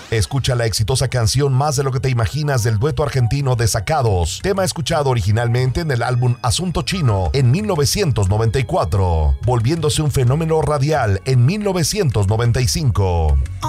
Escucha la exitosa canción Más de lo que te imaginas del dueto argentino Desacados, tema escuchado originalmente en el álbum Asunto Chino en 1994, volviéndose un fenómeno radial en 1995.